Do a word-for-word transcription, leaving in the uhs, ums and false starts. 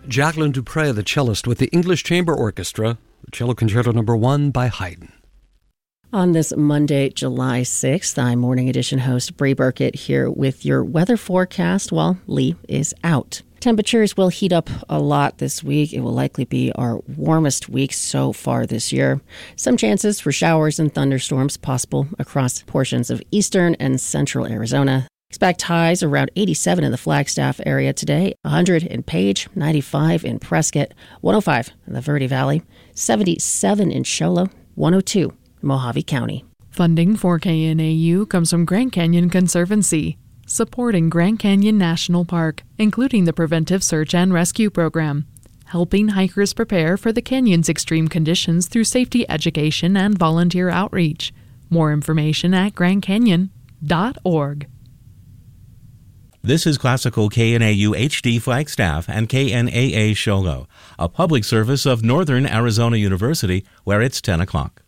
Jacqueline Dupre, the cellist, with the English Chamber Orchestra, the Cello Concerto Number One by Haydn. On this Monday, July sixth, I'm Morning Edition host Bree Burkett here with your weather forecast while Lee is out. Temperatures will heat up a lot this week. It will likely be our warmest week so far this year. Some chances for showers and thunderstorms possible across portions of eastern and central Arizona. Expect highs around eighty-seven in the Flagstaff area today, one hundred in Page, ninety-five in Prescott, one oh five in the Verde Valley, seventy-seven in Show Low, one oh two in Mojave County. Funding for K N A U comes from Grand Canyon Conservancy, supporting Grand Canyon National Park, including the Preventive Search and Rescue Program, helping hikers prepare for the canyon's extreme conditions through safety education and volunteer outreach. More information at grand canyon dot org. This is Classical K N A U H D Flagstaff and K N A A Show Low, a public service of Northern Arizona University, where it's ten o'clock.